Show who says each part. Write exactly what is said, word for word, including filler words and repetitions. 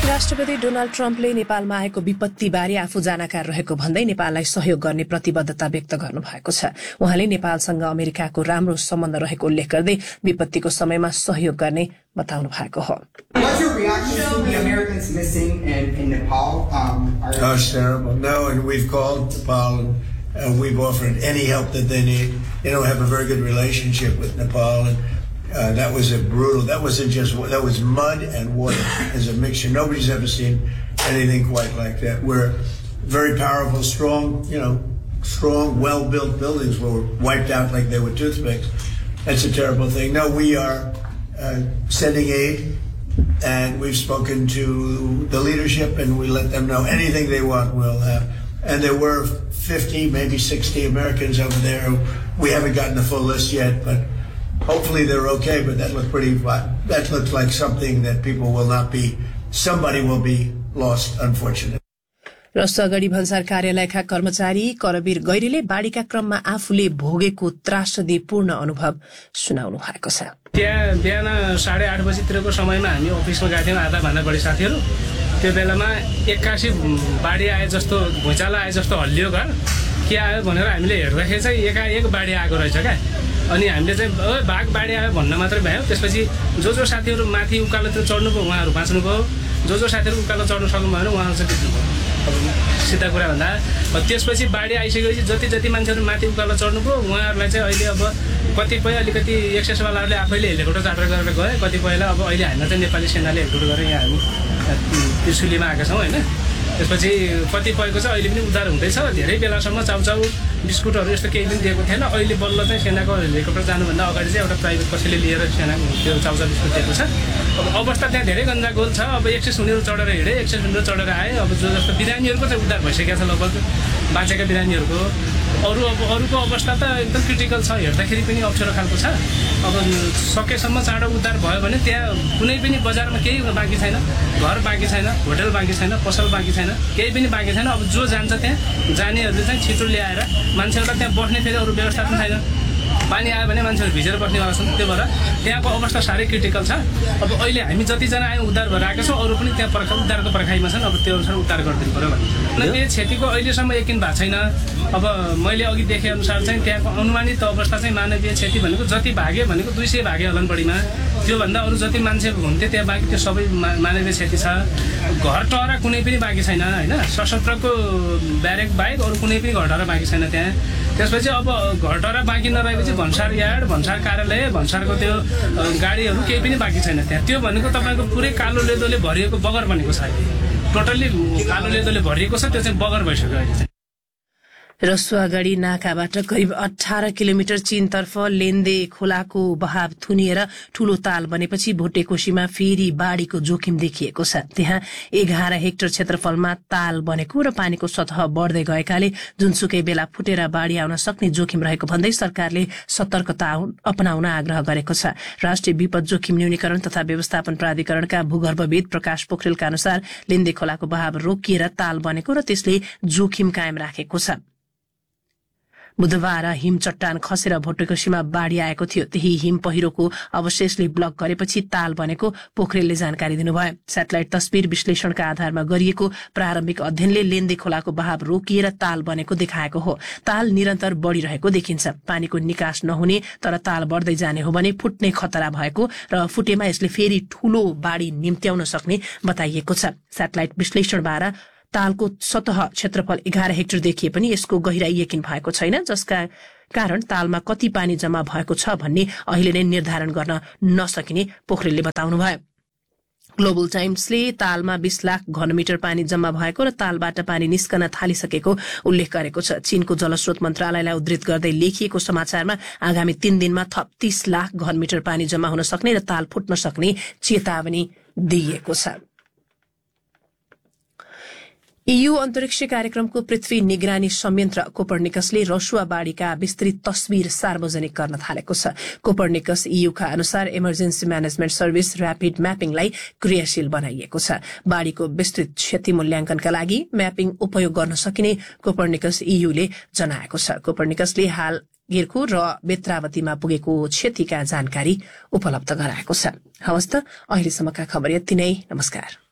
Speaker 1: राष्ट्रपति डोनाल्ड ट्रम्पले नेपालमा आएको विपत्तिबारे आफू जानकार रहेको भन्दै नेपाललाई सहयोग गर्ने प्रतिबद्धता व्यक्त गर्नुभएको छ। उहाँले नेपालसँग अमेरिकाको राम्रो सम्बन्ध रहेको उल्लेख गर्दै विपत्तिको समयमा सहयोग गर्ने बताउनु भएको हो।
Speaker 2: What's your reaction to the Americans missing in, in Nepal? Um, are
Speaker 3: oh, it's terrible. No, and we've called Nepal and uh, we've offered any help that they need. They don't have a very good relationship with Nepal, and uh, that was a brutal. That wasn't just that was mud and water as a mixture. Nobody's ever seen anything quite like that. We're very powerful, strong, you know, strong, well-built buildings were wiped out like they were toothpicks. That's a terrible thing. No, we are uh, sending aid, and we've spoken to the leadership, and we let them know anything they want, we'll have. And there were fifty, maybe sixty Americans over there. We haven't gotten the full list yet, but hopefully they're okay. But that looks pretty. That looks like something that people will not be. Somebody will be lost, unfortunately.
Speaker 1: Rasuwagadhi भन्सार कार्यालयका कर्मचारी करवीर गैरीले बाढ़ीका क्रममा आफूले भोगेको त्रासदीपूर्ण अनुभव सुनाउनु भएको छ।
Speaker 4: त्यहाँ बिहान साढे आठ बजीतिरको समयमा हामी अफिसमा गएको थियौँ, आधा भन्दा बढी साथीहरू। त्यो बेलामा एक्कासी बाढी आए जस्तो भुइँचालो आए जस्तो हल्लियो घर। के आयो भनेर हामीले हेर्दाखेरि चाहिँ एकाएक बाढी आएको रहेछ क्या। अनि हामीले चाहिँ ओ बाघ बाढी आयो भन्न मात्रै भयो। त्यसपछि जो जो साथीहरू माथि उकालोतिर चढ्नुभयो उहाँहरू बाँच्नुभयो, जो जो साथीहरू उकालो चढ्न सक्नु भएन उहाँहरू चाहिँ बित्नुभयो। सिधा कुरा भन्दा त्यसपछि बाढी आइसकेपछि जति जति मान्छेहरू माथि उकालो चढ्नुभयो उहाँहरूलाई चाहिँ अहिले अब कतिपय अलिकति एक्सेसवालाहरूले आफैले हेलिकप्टर चार्टर गरेर गए, कतिपयलाई अब अहिले हामी चाहिँ नेपाली सेनाले हेलिकप्टर गरेर यहाँ हामी त्रिशुलीमा आएका छौँ होइन। त्यसपछि कतिपयको चाहिँ अहिले पनि उद्धार हुँदैछ। धेरै बेलासम्म चाउचाउ बिस्कुटहरू यस्तो केही पनि दिएको थिएन। अहिले बल्ल चाहिँ सेनाको हेलिकप्टर जानुभन्दा अगाडि चाहिँ एउटा प्राइभेट कसैले लिएर सेना त्यो चाउचाउ बिस्कुट दिएको छ। अब अवस्था त्यहाँ धेरै गन्जागोल छ। अब एक सय सुनेर चढेर हिँडे, एक सय सुनेर चढेर आए। अब जो जस्तो बिरामीहरूको चाहिँ उद्धार भइसकेको छ लगभग बाँचेका बिरामीहरूको। अरू अब अरूको अवस्था त एकदम क्रिटिकल छ, हेर्दाखेरि पनि अप्ठ्यारो खालको छ। अब सकेसम्म चाँडो उद्धार भयो भने त्यहाँ कुनै पनि बजारमा केही बाँकी छैन, घर बाँकी छैन, होटल बाँकी छैन, पसल बाँकी छैन, केही पनि बाँकी छैन। अब जो जान्छ त्यहाँ जानेहरूले चाहिँ छिटो ल्याएर मान्छेहरूलाई त्यहाँ बस्ने फेरि अरू व्यवस्था पनि छैन। पानी आयो भने मान्छेहरू भिजेर बस्नेवाला छन्। त्यो भएर त्यहाँको अवस्था साह्रै क्रिटिकल छ। अब अहिले हामी जतिजना आयौँ उद्धार भएर आएका छौँ, अरू पनि त्यहाँ पर्खा उद्धारको पर्खाइमा छन्। अब त्यो अनुसार उद्धार गरिदिनु पऱ्यो भनिन्छ। त्यो क्षतिको अहिलेसम्म यकिन भएको छैन। अब मैले अघि देखे अनुसार चाहिँ त्यहाँको अनुमानित अवस्था चाहिँ मानवीय क्षति भनेको जति भाग्यो भनेको दुई सय भाग्यो होला बढीमा। त्योभन्दा अरू जति मान्छे हुन्थ्यो त्यहाँ बाँकी त्यो सबै मानवीय क्षति छ। घर टहरा कुनै पनि बाँकी छैन होइन। सशस्त्रको ब्यारेक बाहेक अरू कुनै पनि घर टहरा बाँकी छैन त्यहाँ। त्यसपछि अब घर टहरा बाँकी नरहेपछि भन्सार यार्ड, भन्सार कार्यालय, भन्सारको त्यो गाडीहरू केही पनि बाँकी छैन त्यहाँ। त्यो भनेको तपाईँको पुरै कालो लेदोले भरिएको बगर बनेको छ। टोटल्ली कालो लेदोले भरिएको छ, त्यो चाहिँ बगर भइसक्यो अहिले चाहिँ।
Speaker 1: रसुवागढी नाकाबाट करिब अठारह किलोमिटर चीनतर्फ लेन्दे खोलाको बहाव थुनिएर ठूलो ताल बनेपछि भुटेकोशीमा फेरि बाढ़ीको जोखिम देखिएको छ। त्यहाँ एघार हेक्टर क्षेत्रफलमा ताल बनेको र पानीको सतह बढ्दै गएकाले जुनसुकै बेला फुटेर बाढ़ी आउन सक्ने जोखिम रहेको भन्दै सरकारले सतर्कता अपनाउन आग्रह गरेको छ। राष्ट्रिय विपद जोखिम न्यूनीकरण तथा व्यवस्थापन प्राधिकरणका भूगर्भविद प्रकाश पोखरेलका अनुसार लेन्दे खोलाको बहाव रोकिएर ताल बनेको र त्यसले जोखिम कायम राखेको छ। बुधबार हिम चट्टान खसेर भुटेकोशीमा बाढ़ी आएको थियो। त्यही हिम पहिरोको अवशेषले ब्लक गरेपछि ताल बनेको पोखरेलले जानकारी दिनुभयो। सेटेलाइट तस्बिर विश्लेषणका आधारमा गरिएको प्रारम्भिक अध्ययनले लेन्दे खोलाको बहाव रोकिएर ताल बनेको देखाएको हो। ताल निरन्तर बढ़िरहेको देखिन्छ। पानीको निकास नहुने तर ताल बढ्दै जाने हो भने फुट्ने खतरा भएको र फुटेमा यसले फेरि ठूलो बाढ़ी निम्त्याउन सक्ने बताइएको छ। सेटेलाइट विश्लेषणबाट तालको सतह क्षेत्रफल एघार हेक्टर देखिए पनि यसको गहिराई यकिन भएको छैन, जसका कारण तालमा कति पानी जम्मा भएको छ भन्ने अहिले नै निर्धारण गर्न नसकिने पोखरेलले बताउनुभयो। ग्लोबल टाइम्सले तालमा बीस लाख घनमिटर पानी जम्मा भएको र तालबाट पानी निस्कन थालिसकेको उल्लेख गरेको छ। चीनको जलस्रोत मन्त्रालयलाई उद्धृत गर्दै लेखिएको समाचारमा आगामी तीन दिनमा थप तीस लाख घनमिटर पानी जम्मा हुन सक्ने र ताल फुट्न सक्ने चेतावनी दिइएको छ। ईयू अन्तरिक्ष कार्यक्रमको पृथ्वी निगरानी संयन्त्र कोपर्निकसले रसुवा बाढ़ीका विस्तृत तस्बिर सार्वजनिक गर्न थालेको छ। कोपर्निकस ईयूका अनुसार इमर्जेन्सी म्यानेजमेन्ट सर्भिस र्यापिड म्यापिङलाई क्रियाशील बनाइएको छ। बाढ़ीको विस्तृत क्षति मूल्याङ्कनका लागि म्यापिङ उपयोग गर्न सकिने कोपर्निकस ईयूले जनाएको छ। कोपर्निकसले हाल गिरको र बेत्रावतीमा पुगेको क्षतिका जानकारी उपलब्ध गराएको छ। हवस् त अहिलेसम्मका खबर यति नै। नमस्कार।